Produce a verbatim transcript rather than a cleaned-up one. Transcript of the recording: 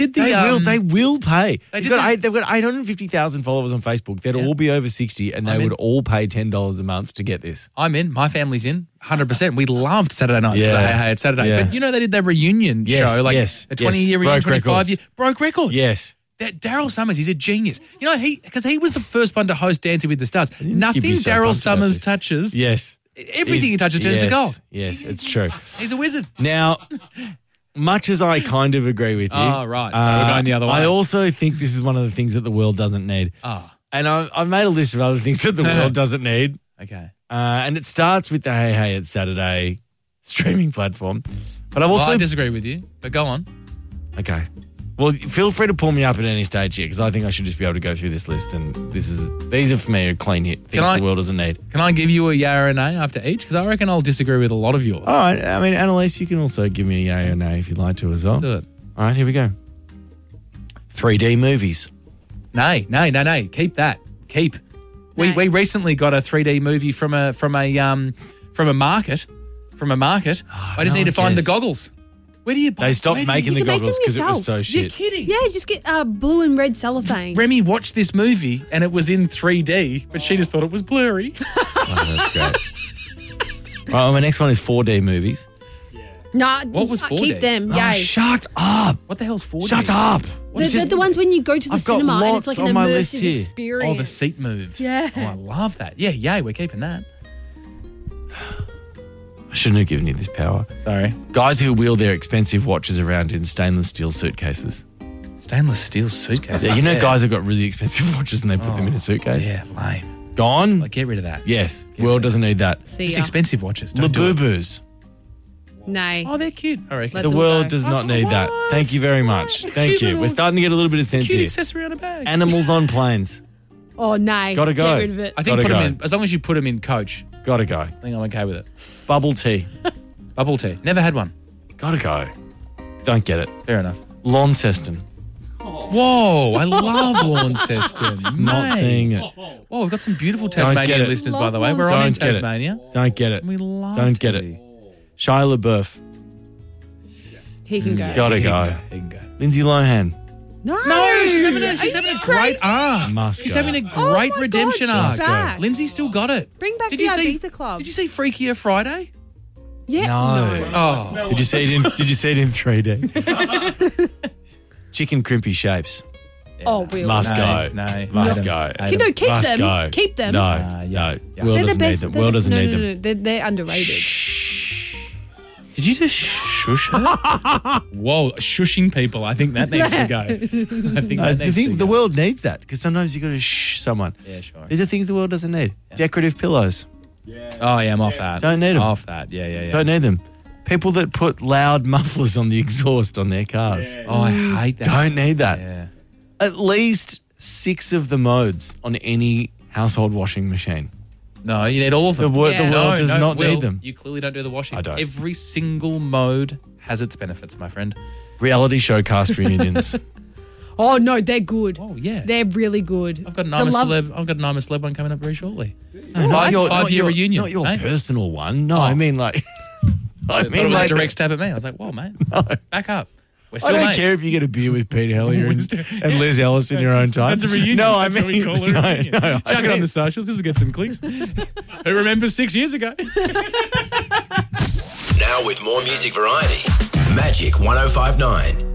Did the, they will. um, They will pay. They They've did got, that- eight, they've got eight hundred fifty thousand followers on Facebook. They'd Yeah. all be over sixty, and they I'm in. would all pay ten dollars a month to get this. I'm in. My family's in. one hundred percent. We loved Saturday nights. Yeah. Yeah. Hey, hey, it's Saturday. Yeah. But you know they did their reunion Yes, show, like yes, a twenty-year yes. reunion, Broke twenty-five records. year. Broke records. Yes. That Daryl Summers, he's a genius. You know, he because he was the first one to host Dancing with the Stars. you'd Nothing be so Daryl pumped about Summers this. touches. Yes. Everything he touches turns yes, to gold. Yes, it's true. He's a wizard. Now, much as I kind of agree with you. Oh, right. So we're going the other way. I also think this is one of the things that the world doesn't need. Oh, And I, I've made a list of other things that the world doesn't need. okay. Uh, and it starts with the Hey Hey It's Saturday streaming platform. But I've Well, also... I disagree with you, but go on. Okay. Well, feel free to pull me up at any stage here because I think I should just be able to go through this list. And this is these are for me a clean hit. Things I- the world doesn't need. Can I give you a yay or a nay after each? Because I reckon I'll disagree with a lot of yours. All right. I mean, Annalise, you can also give me a yay or nay if you'd like to as well. Let's do it. All right, here we go. three D movies. Nay, nay, nay, nay. Keep that. Keep. We Nay. we recently got a three D movie from a from a um from a market. From a market. I just no need to one find the cares. goggles. Where do you buy They stopped where do making you, the can make goggles them because it was yourself. so You're shit. kidding. Yeah, just get uh, blue and red cellophane. Remy watched this movie and it was in three D, but she just thought it was blurry. Oh, that's great. All right, my next one is four D movies. Nah, What was uh, four D? Keep them. Oh, Yay. shut up. What the hell's four D? Shut up. They're, they're the ones when you go to the I've got cinema and lots it's like an on my list immersive here. experience. Oh, the seat moves. Yeah. Oh, I love that. Yeah, yay, we're keeping that. I shouldn't have given you this power. Sorry. Guys who wheel their expensive watches around in stainless steel suitcases. Stainless steel suitcase. Yeah, you know guys have got really expensive watches and they put them in a suitcase? Yeah, lame. Gone? Like, get rid of that. Yes. Get World rid of doesn't need that. See Just ya. expensive watches. Don't do it. Labubus. Nay. Oh, they're cute. I reckon. Let The them world go. does not need that. What? Thank you very much. What? Thank Cute you. little- We're starting to get a little bit of sense Cute here. accessory on a bag. Animals on planes. Oh, nay. Gotta go. Get rid of it. I think Gotta put go. them in, as long as you put them in coach, Gotta go. I think I'm okay with it. Bubble tea. Bubble tea. Never had one. Gotta go. Don't get it. Fair enough. Launceston. Whoa, I love Launceston. Not Mate. seeing it. Whoa, we've got some beautiful get Tasmanian it. listeners, by Love the way. We're on in Don't get it. Tasmania. Don't get it. We love Don't get Tassie. it. Shia LaBeouf. He can go. Gotta He can go. He can go. Lindsay Lohan. No. No, she's having a, she's Are having you a great crazy? arc. Must she's go. having a Oh great my God, redemption she's arc. back. Lindsay still got it. Bring back Did the you see, Ibiza Club. Did you see Freakier Friday? Yeah. No. Oh, Did you see it in Did you see it in three D? Chicken crimpy shapes. Oh, we'll. Must No, go. no. Must No. go. No. You know, keep Must them. go. Keep them. No. Uh, yeah. no. Yeah. World They're the doesn't best. need them. they're World the- doesn't no, need no, them. no, They're, they're underrated. Did you just shush her? Whoa, shushing people. I think that needs to go. I think No, that the needs thing, to the go. world needs that because sometimes you got to shh someone. Yeah, sure. These are things the world doesn't need. Decorative pillows. Oh, yeah, I'm off that. Don't need 'em. Off that. Yeah, yeah, yeah. Don't need them. People that put loud mufflers on the exhaust on their cars. Oh, I hate that. Don't need that. Yeah. At least six of the modes on any household washing machine. No, you need all of The, them. wor- Yeah. the world No, does no, not Will, need them. You clearly don't do the washing. I don't. Every single mode has its benefits, my friend. Reality show cast reunions. Oh, no, they're good. Oh, yeah. They're really good. I've got an The I'm a love- celeb. I've got an I'm a celeb one coming up very shortly. No, not Five- your, five not year your- reunion, Not your eh? personal one. No, Oh. I mean like. I I thought it mean was like. a direct stab at me. I was like, whoa, mate. Back up. We're I still don't mates. care if you get a beer with Peter Hellier and, and Liz Ellis in your own time. That's a reunion. No, I That's mean, what we call it, a no, reunion. no, I Chuck it on mean- the socials. This will get some clicks. Who remembers six years ago? Now with more music variety. Magic one oh five nine.